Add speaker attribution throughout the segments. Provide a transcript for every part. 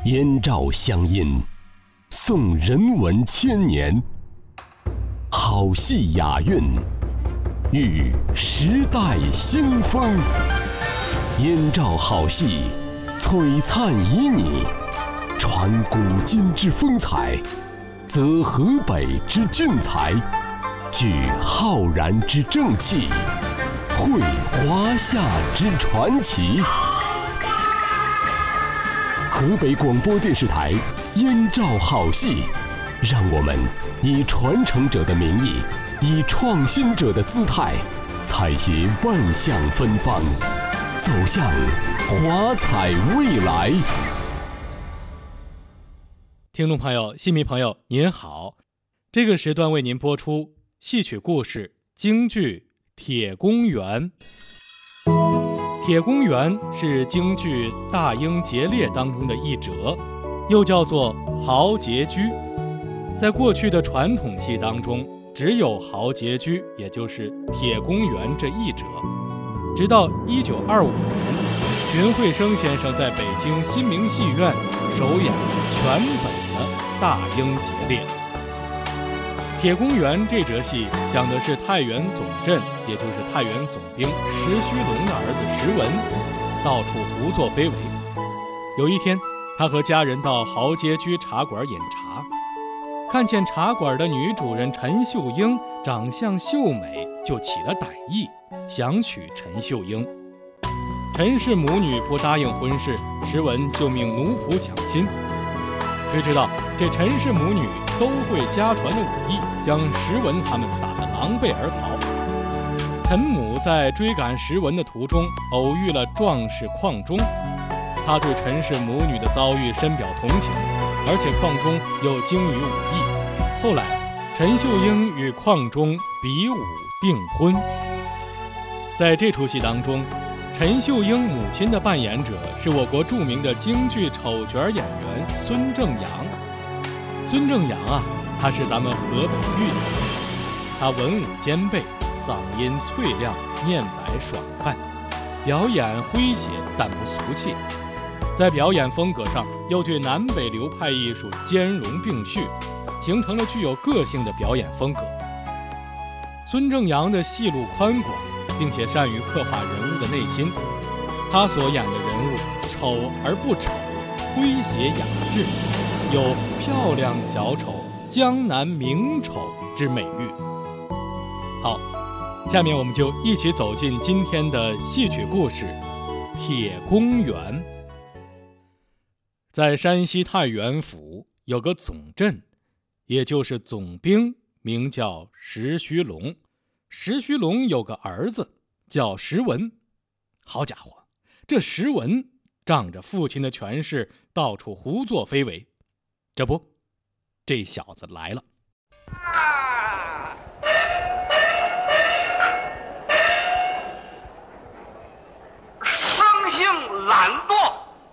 Speaker 1: 燕赵乡音，颂人文千年，好戏雅韵，遇时代新风。燕赵好戏，璀璨旖旎，传古今之风采，则河北之俊才，聚浩然之正气，绘华夏之传奇。河北广播电视台燕赵好戏，让我们以传承者的名义，以创新者的姿态，采撷万象芬芳，走向华彩未来。
Speaker 2: 听众朋友、戏迷朋友您好，这个时段为您播出戏曲故事京剧《铁公园》。铁公园是京剧《大英劫猎》当中的一折，又叫做豪杰居。在过去的传统戏当中，只有豪杰居，也就是铁公园这一折。直到1925年，荀慧生先生在北京新明戏院首演全本的《大英劫猎》。铁公园这折戏讲的是太原总镇，也就是太原总兵石须龙的儿子石文，到处胡作非为。有一天，他和家人到豪杰居茶馆饮茶，看见茶馆的女主人陈秀英长相秀美，就起了歹意，想娶陈秀英。陈氏母女不答应婚事，石文就命奴仆抢亲。谁知道这陈氏母女都会家传的武艺，将石文他们打得狼狈而逃。陈母在追赶石文的途中，偶遇了壮士邝忠，他对陈氏母女的遭遇深表同情，而且邝忠又精于武艺。后来，陈秀英与邝忠比武订婚。在这出戏当中，陈秀英母亲的扮演者是我国著名的京剧丑角演员孙正阳。孙正阳啊，他是咱们河北豫的人，他文武兼备，嗓音脆亮，面白爽快，表演诙谐但不俗气。在表演风格上，又对南北流派艺术兼容并蓄，形成了具有个性的表演风格。孙正阳的戏路宽广，并且善于刻画人物的内心，他所演的人物丑而不丑，诙谐雅致，有漂亮小丑、江南名丑之美誉。好，下面我们就一起走进今天的戏曲故事《铁公园》。在山西太原府有个总镇，也就是总兵，名叫石须龙。石须龙有个儿子叫石文。好家伙，这石文仗着父亲的权势，到处胡作非为。这不，这小子来了。
Speaker 3: 生性懒惰，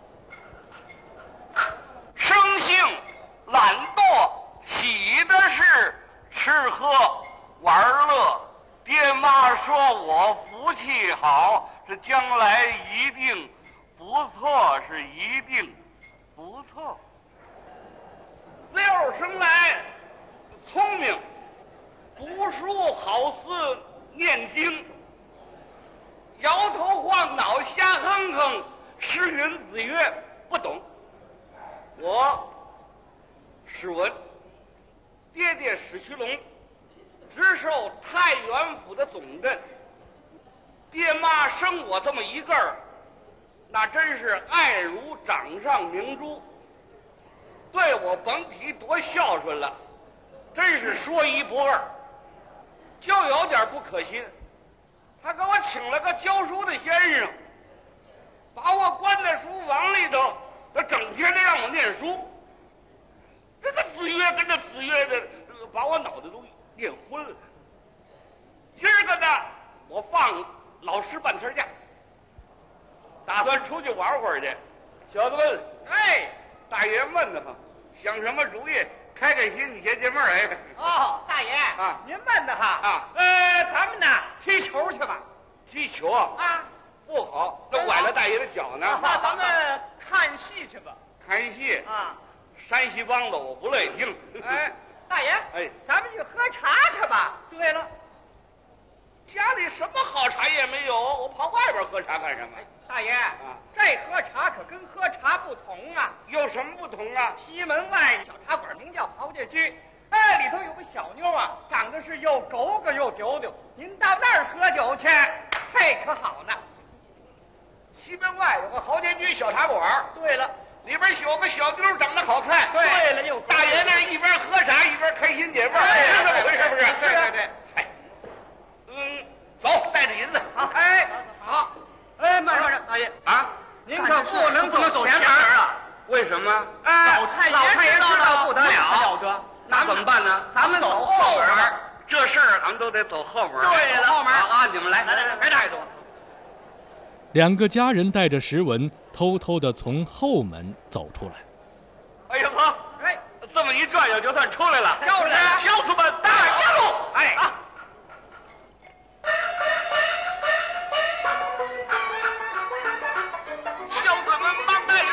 Speaker 3: 生性懒惰，起的是吃喝玩乐。爹妈说我福气好，是将来一定不错，是一定不错。六生来聪明，读书好似念经，摇头晃脑瞎哼哼，诗云子曰不懂。我史文，爹爹史须龙，直受太原府的总镇，爹妈生我这么一个儿，那真是爱如掌上明珠，对我甭提多孝顺了，真是说一不二。就有点不可惜，他给我请了个教书的先生，把我关在书房里头，他整天的让我念书，这个子曰跟着子曰的，把我脑袋都念昏了。今儿个呢，我放老师半天假，打算出去玩会儿去。小子们，哎，大爷闷得慌，想什么主意？开开心，你先解闷儿。哎，
Speaker 4: 哦，大爷
Speaker 3: 啊，
Speaker 4: 您闷得哈
Speaker 3: 啊？
Speaker 4: 咱们呢踢球去吧。
Speaker 3: 踢球啊？
Speaker 4: 啊，
Speaker 3: 不好，这崴了大爷的脚呢。
Speaker 4: 那咱们看戏去吧。 吧？
Speaker 3: 看戏
Speaker 4: 啊，
Speaker 3: 山西梆子我不乐意听。
Speaker 4: 哎，大爷，
Speaker 3: 哎，
Speaker 4: 咱们去喝茶去吧。对了，
Speaker 3: 家里什么好茶也没有，我跑外边喝茶干什么？
Speaker 4: 大爷，这喝茶可跟喝茶不同啊。
Speaker 3: 有什么不同啊？
Speaker 4: 西门外小茶馆名叫豪家居，哎，里头有个小妞啊，长得是又狗个又丢丢。您到那儿喝酒去，嘿，可好呢。
Speaker 3: 西门外有个豪家居小茶馆，
Speaker 4: 对了，
Speaker 3: 里边有个小妞长得好看。
Speaker 4: 对了，又
Speaker 3: 大爷那一边喝茶一边开心解闷，是这么回事不是？
Speaker 4: 对。
Speaker 3: 哎，走，带着银子。
Speaker 4: 好，哎，好，哎，慢着，大爷
Speaker 3: 啊，
Speaker 4: 您可不能走前门啊。
Speaker 3: 为什么？
Speaker 4: 哎，老太爷知道不得了，
Speaker 3: 那怎么办呢？
Speaker 4: 咱们走后门。
Speaker 3: 这事儿咱们都得走后门。
Speaker 4: 对了，后门
Speaker 3: 啊，你们来，
Speaker 4: 别带着我。
Speaker 2: 两个家人带着石文偷偷地从后门走出来。
Speaker 3: 哎呀呵，
Speaker 4: 哎，
Speaker 3: 这么一转悠就算出来了。
Speaker 4: 就是
Speaker 3: 乡亲们，